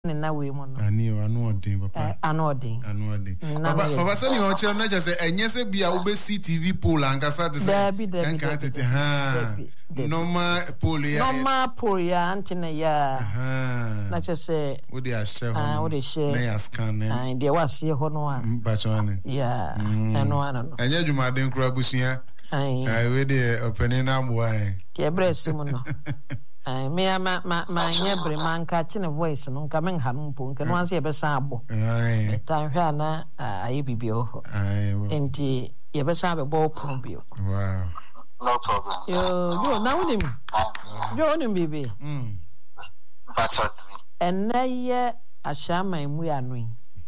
na we mo no anu odin papa anu odin papa say you chere na just enye se bia wo be CTV poll ankasa te say kan tete ha normal poll ya antina ya na chese wo dey share ho na ya scan na dey was ye ho no a ba chwane ya eno no enye dwuma den kura busia ai we dey opening na bo ai ke bresim no me ma nyebre man ka chine voice no nka men ha no mpo nka no anse ye besa abo ta hwa na aye bibio ho enti ye besa be bo pro bio wow no problem yo na unim bibi that's what enye ashama emu ya no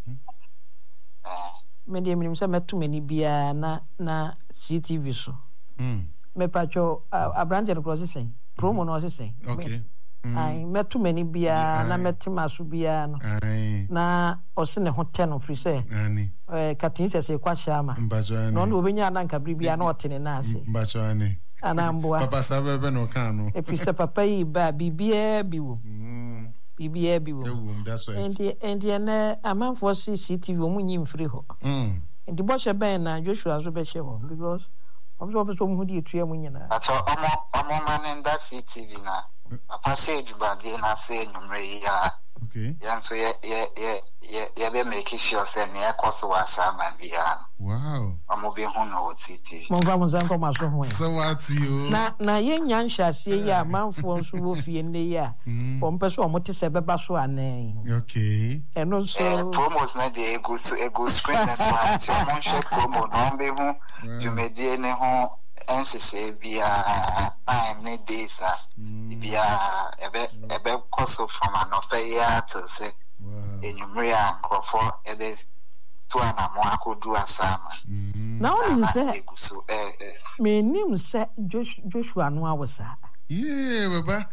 me de minim se metu mani bia na CTV so me pacho abrante cross say promo no say okay ai metu mani bia na metima so bia no na ose ne hotel no free say katin se kwa shama no no obenya na nka bia na otene na ase mbachwane anamboa papa sabe no kan no efise papa yi ba bibia biwo that's right and na amanfo CCTV omunyi mfiri ho ndi bo she ben na Joshua so be she ho because obso mu di etua mu nyina aso omo man in that CCTV na papa say juba de na say nyumre ya okay yanso ye be make sure say na ekoso wa sama bia wow omo be hu no CCTV mo va mo zanko maso ho so what you na ye nya nhase ya amanfo nso wo fie ne ya o mpeso o mote se beba so anen okay eno so promos na de ego screen na so mo she promo no be hu jumedie ne ho NCC bia time ne days bia ebe cost from an offer to say enyumre ankrofo ebe to anamo akodu asama na oni se me nim se Joshua no awasa yeah baba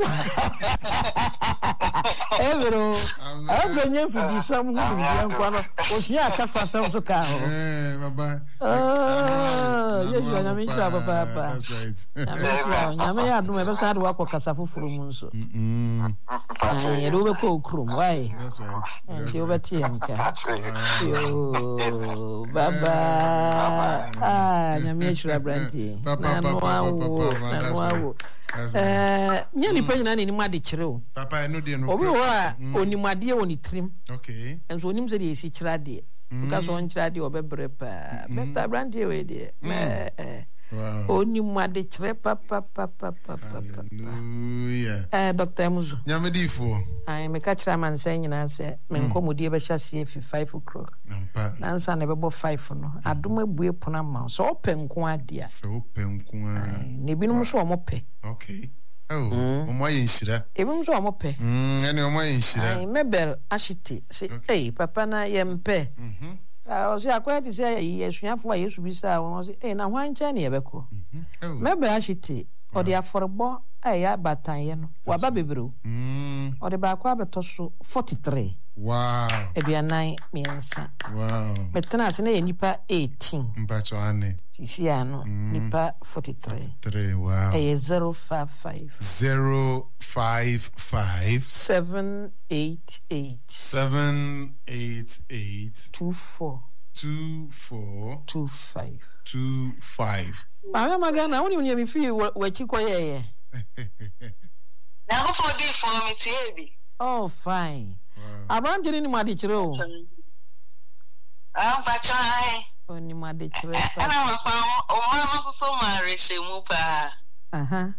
evero abenye fidi sam hu bia nkwa no osia kasa sam so ka ho baba yeah na me twa papa that's right na me ya do e be sa do akokasa foforo mu nso ye do be ko okrum why that's right you be tienka yo baba na me shura branti na no awo nyani pa nyina ni made kire o papa no de no obi wa onimade woni trim okay enso onim se de esi kirade because on kirade obebre pa beta branti we de onimade kire papa yeah Dr. Emuzu nyamedifo ai me ka kira man se nyina se me nkomodie be hyase fi 5 o'clock na nsa na bebo 5 no adom abue pona ma so openko adia so openko ne binum so omope okay omo yinshira ebinum so omope ene omo yinshira ai mebel ashiti se papa na yempe o se akwati se yesuafo a Yesu bisa won se na hwancha ne yebeko mebel ashiti o de aforbo ya batan ye no wa ba bebro o de ba kwa beto so 43 wow ebianan miensa wow betena se na ye nipa 18 mpacho ane sisi ano nipa 43 wow 055 788 Mama magana woni mi fi wachiko yeye. Na go for this for me tiebi. Oh fine. Abanje ni madi kire o. Bacha ai. Oni madi kire. Ana mafa o ma so ma reshe mu pa. Aha.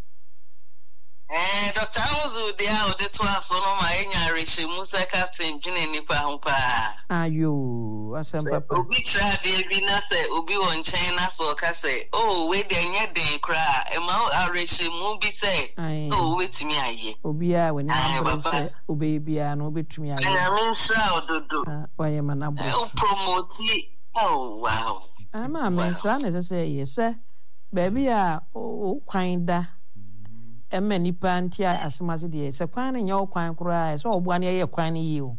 Dr. Amuzu de a ode to aso no ma enya reshe mu se captain dwene nipa ho pa. Ayo, asem papa. Obi tra de bi na se obi won chen na so ka se, "Oh, we de nya den kra, e ma reshe mu bi se, oh, wetimi aye." Obi a we na se, obi bia na obetumi aye. Na me nsra ododo. Waye mana bro. O promote. Oh, wow. Ama me nsra na se yes. Baby a o kwan da emme nipa ntia asemase de se kwan na nya o kwan kura se oboa na ye kwan ni o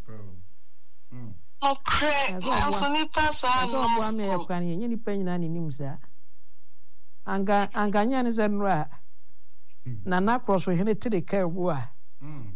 okay so nipa sa no oboa me ye kwan ye nipa nyina ni nim sa anga nya ne se nura na na cross hene tire ka wo a